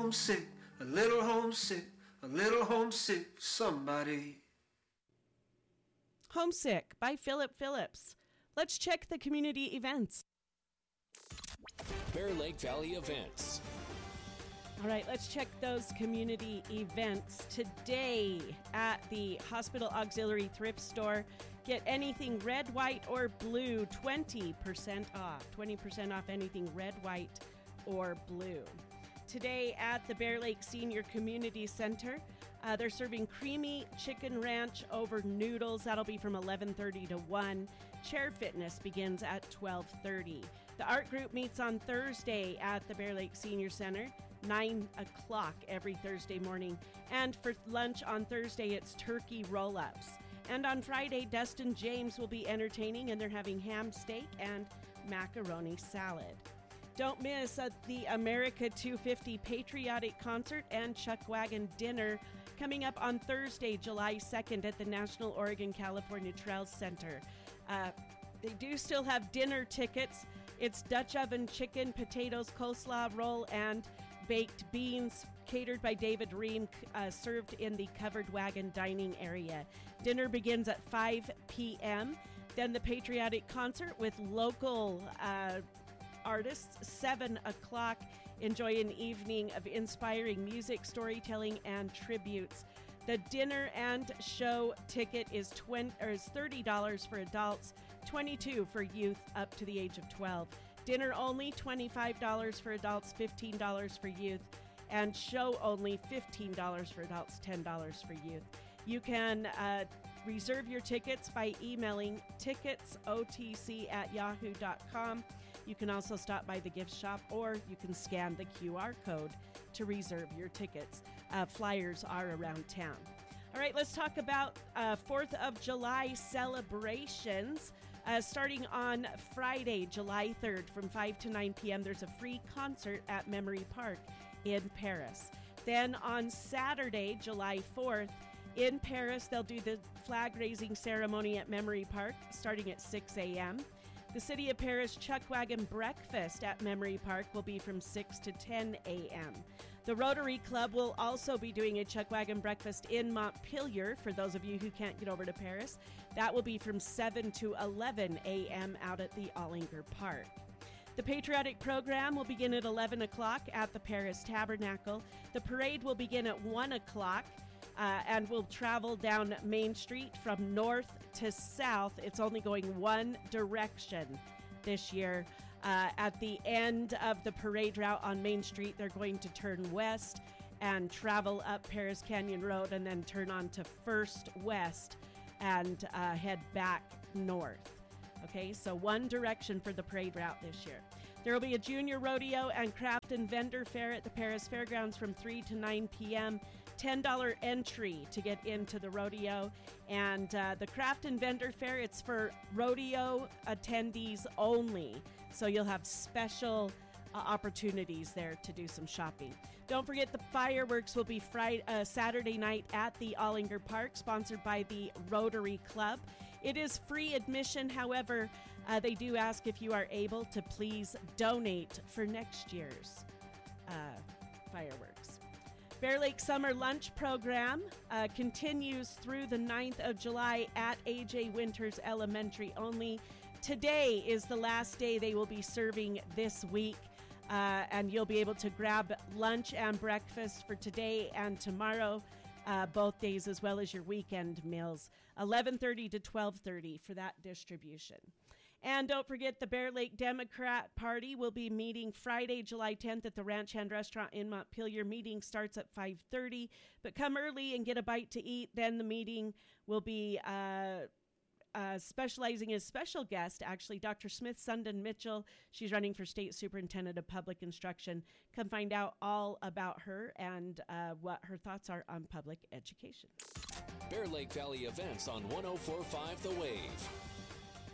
homesick, a little homesick, a little homesick for somebody. Homesick by Philip Phillips. Let's check the community events. Bear Lake Valley events. All right, let's check those community events. Today at the Hospital Auxiliary Thrift Store, get anything red, white, or blue, 20% off. 20% off anything red, white, or blue. Today at the Bear Lake Senior Community Center, they're serving creamy chicken ranch over noodles. That'll be from 11:30 to 1. Chair fitness begins at 12:30. The art group meets on Thursday at the Bear Lake Senior Center, 9 o'clock every Thursday morning. And for lunch on Thursday, it's turkey roll-ups. And on Friday, Dustin James will be entertaining, and they're having ham steak and macaroni salad. Don't miss the America 250 Patriotic Concert and Chuck Wagon Dinner coming up on Thursday, July 2nd at the National Oregon-California Trails Center. They do still have dinner tickets. It's Dutch oven chicken, potatoes, coleslaw roll, and baked beans catered by David Ream, served in the covered wagon dining area. Dinner begins at 5 p.m. Then the Patriotic Concert with local artists, 7 o'clock. Enjoy an evening of inspiring music, storytelling, and tributes. The dinner and show ticket is $30 for adults, $22 for youth up to the age of 12. Dinner only, $25 for adults, $15 for youth, and show only, $15 for adults, $10 for youth. You can reserve your tickets by emailing ticketsotc@yahoo.com. You can also stop by the gift shop, or you can scan the QR code to reserve your tickets. Flyers are around town. All right, let's talk about 4th of July celebrations. Starting on Friday, July 3rd from 5 to 9 p.m., there's a free concert at Memory Park in Paris. Then on Saturday, July 4th, in Paris, they'll do the flag-raising ceremony at Memory Park starting at 6 a.m. The City of Paris Chuck Wagon Breakfast at Memory Park will be from 6 to 10 a.m. The Rotary Club will also be doing a Chuck Wagon Breakfast in Montpelier for those of you who can't get over to Paris. That will be from 7 to 11 a.m. out at the Ollinger Park. The Patriotic Program will begin at 11 o'clock at the Paris Tabernacle. The parade will begin at 1 o'clock. And will travel down Main Street from north to south. It's only going one direction this year. At the end of the parade route on Main Street, they're going to turn west and travel up Paris Canyon Road and then turn on to First West and head back north. Okay, so one direction for the parade route this year. There will be a junior rodeo and craft and vendor fair at the Paris Fairgrounds from 3 to 9 p.m. $10 entry to get into the rodeo. And the craft and vendor fair, it's for rodeo attendees only. So you'll have special opportunities there to do some shopping. Don't forget the fireworks will be Saturday night at the Ollinger Park, sponsored by the Rotary Club. It is free admission. However, they do ask if you are able to please donate for next year's fireworks. Bear Lake Summer Lunch Program continues through the 9th of July at A.J. Winters Elementary only. Today is the last day they will be serving this week, and you'll be able to grab lunch and breakfast for today and tomorrow, both days, as well as your weekend meals, 11:30 to 12:30 for that distribution. And don't forget the Bear Lake Democrat Party will be meeting Friday, July 10th at the Ranch Hand Restaurant in Montpelier. Meeting starts at 5:30, but come early and get a bite to eat. Then the meeting will be specializing as special guest, actually, Dr. Smith Sundin Mitchell. She's running for State Superintendent of Public Instruction. Come find out all about her and what her thoughts are on public education. Bear Lake Valley events on 104.5 The Wave.